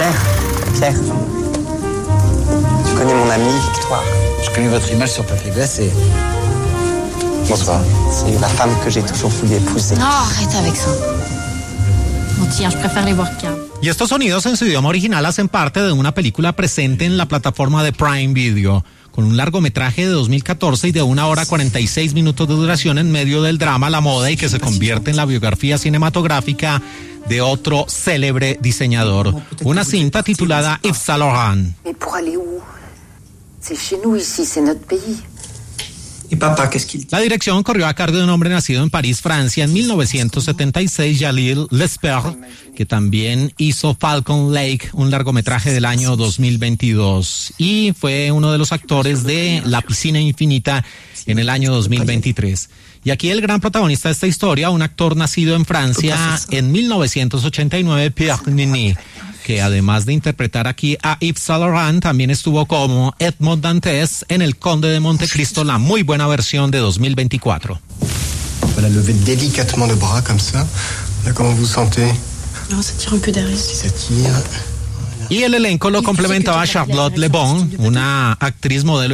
Pierre, tu connais mon amie Victoire? Je connais votre image sur papier glacé. Bonsoir. C'est la femme que j'ai toujours voulu épouser. No, arrête avec ça. Bon, tiens, je préfère les webcams. Y estos sonidos en su idioma original hacen parte de una película presente en la plataforma de Prime Video, con un largometraje de 2014 y de 1 hora 46 minutos de duración en medio del drama, la moda y que se convierte en la biografía cinematográfica de otro célebre diseñador. Una cinta titulada Yves Saint Laurent. Mais pour aller où? C'est chez nous ici, c'est notre pays. Et papa, qu'est-ce qu'il dit? La dirección corrió a cargo de un hombre nacido en París, Francia, en 1976, Jalil Lesperre, que también hizo Falcon Lake, un largometraje del año 2022, y fue uno de los actores de La Piscina Infinita en el año 2023. Y aquí el gran protagonista de esta historia, un actor nacido en Francia en 1989, Pierre Niney, que además de interpretar aquí a Yves Saint Laurent, también estuvo como Edmond Dantes en El Conde de Montecristo, la muy buena versión de 2024. Voilà, levez délicatement le bras comme ça. Là, comment vous sentez? Non, ça tire un peu derrière. Si ça tire. Y el elenco lo complementaba Charlotte Le Bon, una actriz modelo